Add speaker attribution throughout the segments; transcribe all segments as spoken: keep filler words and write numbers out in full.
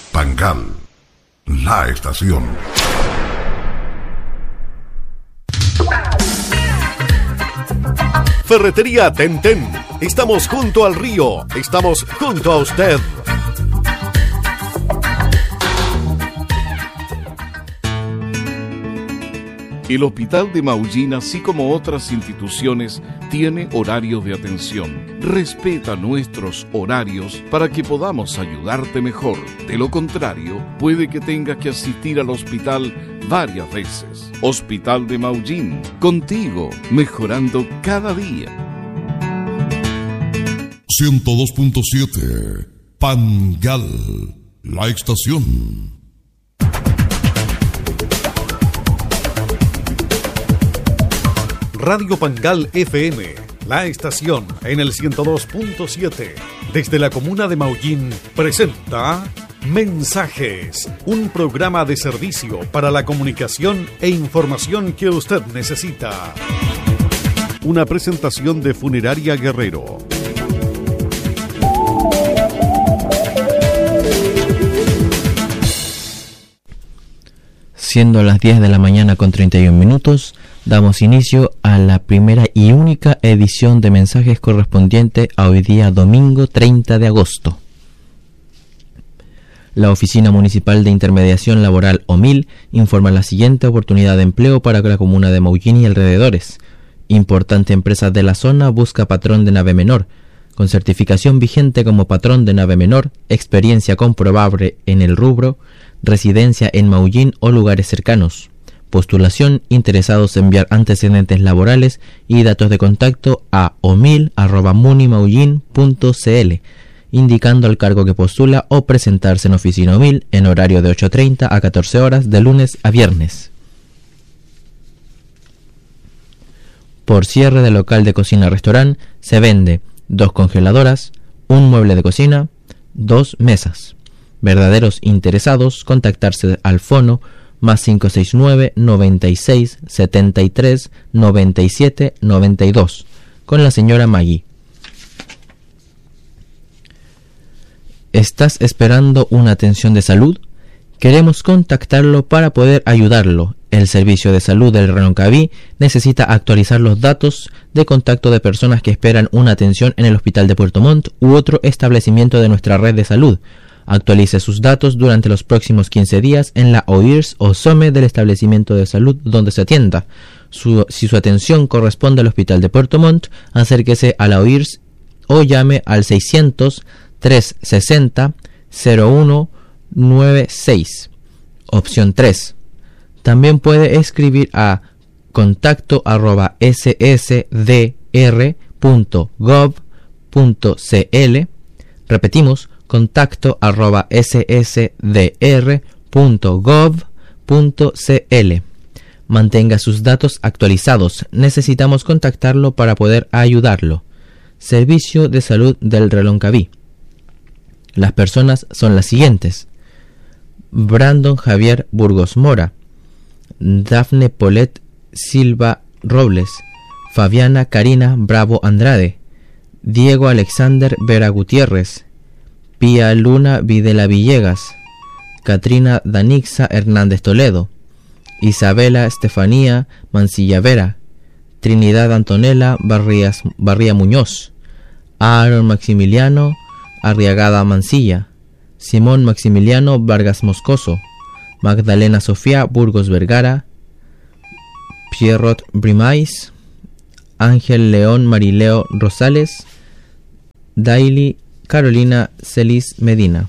Speaker 1: Pangal, la estación.
Speaker 2: Ferretería Tenten. Estamos junto al río. Estamos junto a usted. El Hospital de Maullín, así como otras instituciones, tiene horarios de atención. Respeta nuestros horarios para que podamos ayudarte mejor. De lo contrario, puede que tengas que asistir al hospital varias veces. Hospital de Maullín, contigo, mejorando cada día.
Speaker 1: ciento dos punto siete, Pangal, la estación.
Speaker 2: Radio Pangal F M, la estación en el ciento dos punto siete, desde la comuna de Maullín, presenta Mensajes, un programa de servicio para la comunicación e información que usted necesita. Una presentación de Funeraria Guerrero.
Speaker 3: Siendo las diez de la mañana con treinta y un minutos, damos inicio a la primera y única edición de mensajes correspondiente a hoy día domingo treinta de agosto. La Oficina Municipal de Intermediación Laboral O M I L informa la siguiente oportunidad de empleo para la comuna de Maullín y alrededores. Importante empresa de la zona busca patrón de nave menor, con certificación vigente como patrón de nave menor, experiencia comprobable en el rubro, residencia en Maullín o lugares cercanos. Postulación, interesados en enviar antecedentes laborales y datos de contacto a omil arroba munimaullin punto cl, indicando el cargo que postula o presentarse en oficina O M I L en horario de ocho treinta a catorce horas de lunes a viernes. Por cierre del local de cocina-restaurante se vende dos congeladoras, un mueble de cocina, dos mesas. Verdaderos interesados, contactarse al fono más cinco seis nueve, noventa y seis, setenta y tres, noventa y siete, noventa y dos con la señora Maggie. ¿Estás esperando una atención de salud? Queremos contactarlo para poder ayudarlo. El Servicio de Salud del Reloncaví necesita actualizar los datos de contacto de personas que esperan una atención en el Hospital de Puerto Montt u otro establecimiento de nuestra red de salud. Actualice sus datos durante los próximos quince días en la O I R S o S O M E del establecimiento de salud donde se atienda. Su, si su atención corresponde al Hospital de Puerto Montt, acérquese a la O I R S o llame al seiscientos, trescientos sesenta, cero uno noventa y seis. Opción tres. También puede escribir a contacto arroba s s d r punto gov punto c l. Repetimos, contacto arroba s s d r punto gov punto c l. Mantenga sus datos actualizados. Necesitamos contactarlo para poder ayudarlo. Servicio de Salud del Reloncaví. Las personas son las siguientes: Brandon Javier Burgos Mora, Dafne Polet Silva Robles, Fabiana Karina Bravo Andrade, Diego Alexander Vera Gutiérrez, Pía Luna Videla Villegas, Katrina Danixa Hernández Toledo, Isabela Estefanía Mancilla Vera, Trinidad Antonella Barrías, Barría Muñoz, Aaron Maximiliano Arriagada Mancilla, Simón Maximiliano Vargas Moscoso, Magdalena Sofía Burgos Vergara, Pierrot Brimais, Ángel León Marileo Rosales, Daily Carolina Celis Medina.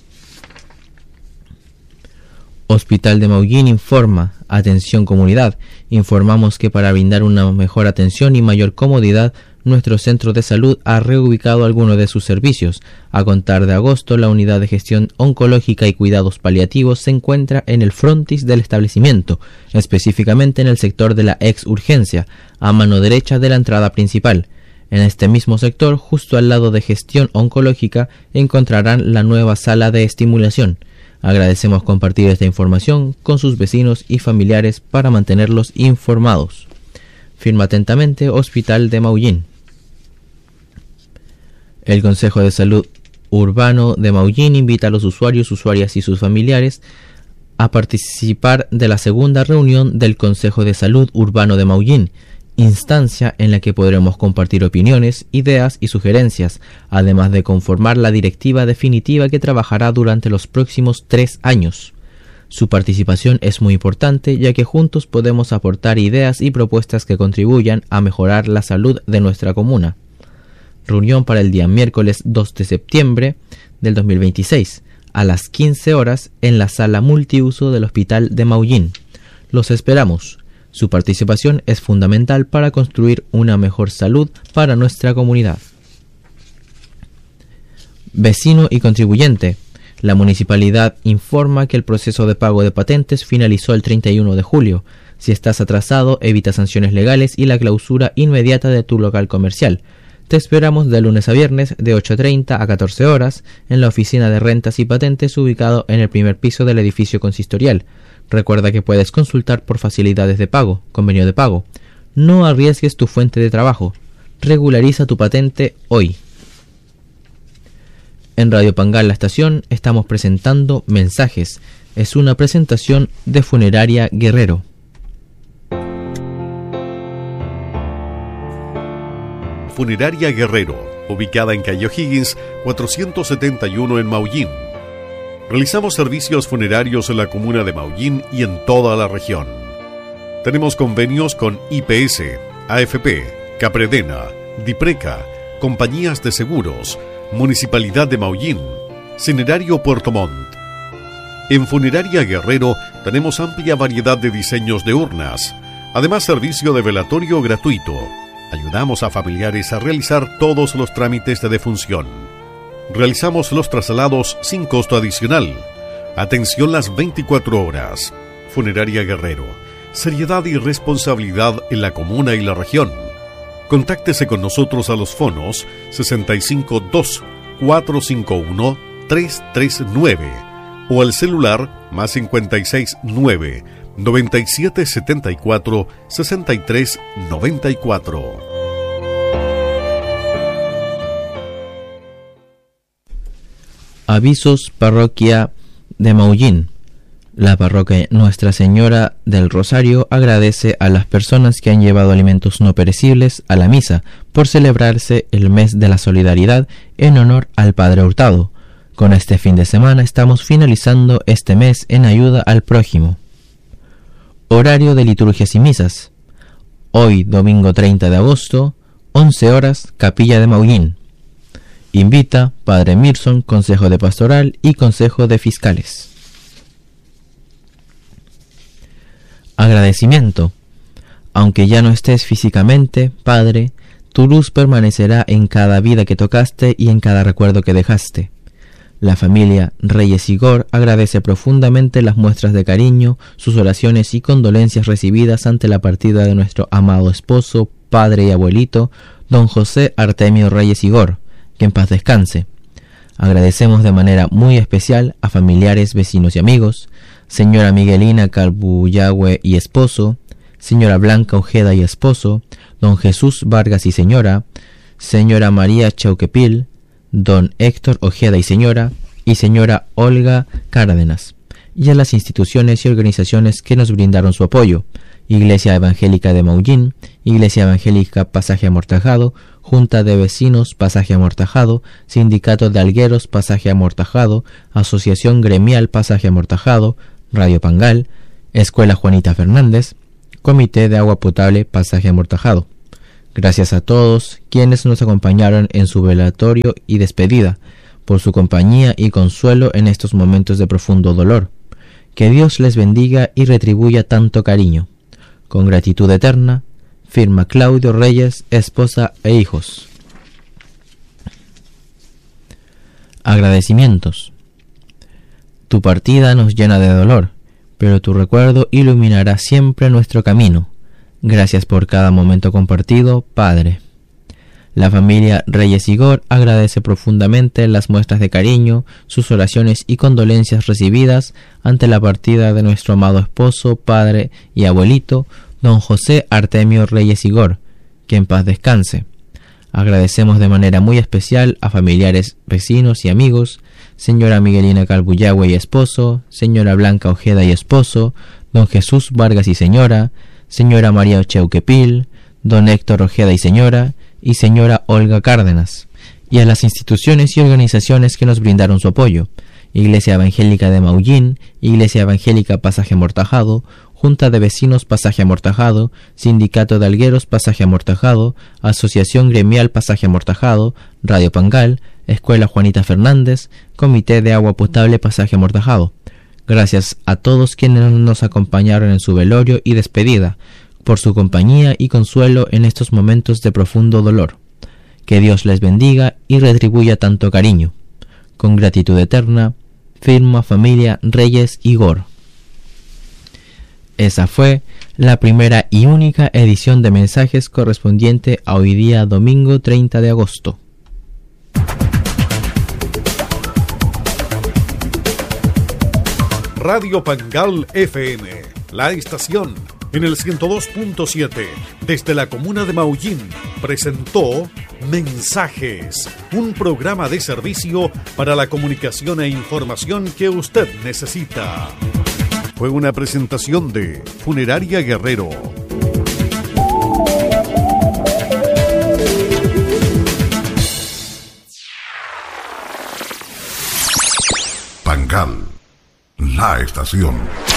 Speaker 3: Hospital de Maullín informa: atención comunidad. Informamos que para brindar una mejor atención y mayor comodidad, nuestro centro de salud ha reubicado algunos de sus servicios. A contar de agosto, la unidad de gestión oncológica y cuidados paliativos se encuentra en el frontis del establecimiento, específicamente en el sector de la ex urgencia, a mano derecha de la entrada principal. En este mismo sector, justo al lado de gestión oncológica, encontrarán la nueva sala de estimulación. Agradecemos compartir esta información con sus vecinos y familiares para mantenerlos informados. Firma atentamente Hospital de Maullín. El Consejo de Salud Urbano de Maullín invita a los usuarios, usuarias y sus familiares a participar de la segunda reunión del Consejo de Salud Urbano de Maullín, instancia en la que podremos compartir opiniones, ideas y sugerencias, además de conformar la directiva definitiva que trabajará durante los próximos tres años. Su participación es muy importante, ya que juntos podemos aportar ideas y propuestas que contribuyan a mejorar la salud de nuestra comuna. Reunión para el día miércoles dos de septiembre del dos mil veintiséis, a las quince horas en la sala multiuso del Hospital de Maullín. Los esperamos. Su participación es fundamental para construir una mejor salud para nuestra comunidad. Vecino y contribuyente. La municipalidad informa que el proceso de pago de patentes finalizó el treinta y uno de julio. Si estás atrasado, evita sanciones legales y la clausura inmediata de tu local comercial. Te esperamos de lunes a viernes de ocho treinta a catorce horas en la oficina de rentas y patentes ubicado en el primer piso del edificio consistorial. Recuerda que puedes consultar por facilidades de pago, convenio de pago. No arriesgues tu fuente de trabajo. Regulariza tu patente hoy. En Radio Pangal La Estación estamos presentando Mensajes. Es una presentación de Funeraria Guerrero.
Speaker 4: Funeraria Guerrero, ubicada en calle O'Higgins, cuatrocientos setenta y uno en Maullín. Realizamos servicios funerarios en la comuna de Maullín y en toda la región. Tenemos convenios con I P S, A F P, Capredena, Dipreca, compañías de seguros, Municipalidad de Maullín, Cinerario Puerto Montt. En Funeraria Guerrero tenemos amplia variedad de diseños de urnas, además servicio de velatorio gratuito. Ayudamos a familiares a realizar todos los trámites de defunción. Realizamos los traslados sin costo adicional. Atención las veinticuatro horas. Funeraria Guerrero. Seriedad y responsabilidad en la comuna y la región. Contáctese con nosotros a los fonos sesenta y cinco dos, cuatro cinco uno, tres tres nueve o al celular más cincuenta y seis nueve, noventa y siete setenta y cuatro, sesenta y tres noventa y cuatro.
Speaker 3: Avisos Parroquia de Maullín. La parroquia Nuestra Señora del Rosario agradece a las personas que han llevado alimentos no perecibles a la misa por celebrarse el mes de la solidaridad en honor al Padre Hurtado. Con este fin de semana estamos finalizando este mes en ayuda al prójimo. Horario de liturgias y misas. Hoy, domingo treinta de agosto, once horas, Capilla de Maullín. Invita Padre Mirson, Consejo de Pastoral y Consejo de Fiscales. Agradecimiento. Aunque ya no estés físicamente, Padre, tu luz permanecerá en cada vida que tocaste y en cada recuerdo que dejaste. La familia Reyes Igor agradece profundamente las muestras de cariño, sus oraciones y condolencias recibidas ante la partida de nuestro amado esposo, padre y abuelito, don José Artemio Reyes Igor, que en paz descanse. Agradecemos de manera muy especial a familiares, vecinos y amigos, señora Miguelina Calbuyagüe y esposo, señora Blanca Ojeda y esposo, don Jesús Vargas y señora, señora María Chauquepil, don Héctor Ojeda y señora, y señora Olga Cárdenas, y a las instituciones y organizaciones que nos brindaron su apoyo: Iglesia Evangélica de Maullín, Iglesia Evangélica Pasaje Amortajado, Junta de Vecinos Pasaje Amortajado, Sindicato de Algueros Pasaje Amortajado, Asociación Gremial Pasaje Amortajado, Radio Pangal, Escuela Juanita Fernández, Comité de Agua Potable Pasaje Amortajado. Gracias a todos quienes nos acompañaron en su velatorio y despedida, por su compañía y consuelo en estos momentos de profundo dolor. Que Dios les bendiga y retribuya tanto cariño. Con gratitud eterna, firma Claudio Reyes, esposa e hijos. Agradecimientos. Tu partida nos llena de dolor, pero tu recuerdo iluminará siempre nuestro camino. Gracias por cada momento compartido, Padre. La familia Reyes Igor agradece profundamente las muestras de cariño, sus oraciones y condolencias recibidas ante la partida de nuestro amado esposo, padre y abuelito, don José Artemio Reyes Igor, que en paz descanse. Agradecemos de manera muy especial a familiares, vecinos y amigos, señora Miguelina Calbuyagüe y esposo, señora Blanca Ojeda y esposo, don Jesús Vargas y señora, señora María Ocheuquepil, don Héctor Ojeda y señora, y señora Olga Cárdenas, y a las instituciones y organizaciones que nos brindaron su apoyo: Iglesia Evangélica de Maullín, Iglesia Evangélica Pasaje Amortajado, Junta de Vecinos Pasaje Amortajado, Sindicato de Algueros Pasaje Amortajado, Asociación Gremial Pasaje Amortajado, Radio Pangal, Escuela Juanita Fernández, Comité de Agua Potable Pasaje Amortajado. Gracias a todos quienes nos acompañaron en su velorio y despedida, por su compañía y consuelo en estos momentos de profundo dolor. Que Dios les bendiga y retribuya tanto cariño. Con gratitud eterna, firma familia Reyes Igor. Esa fue la primera y única edición de mensajes correspondiente a hoy día domingo treinta de agosto.
Speaker 4: Radio Pangal F M, la estación en el ciento dos punto siete, desde la comuna de Maullín, presentó Mensajes, un programa de servicio para la comunicación e información que usted necesita. Fue una presentación de Funeraria Guerrero.
Speaker 1: Pangal, la estación.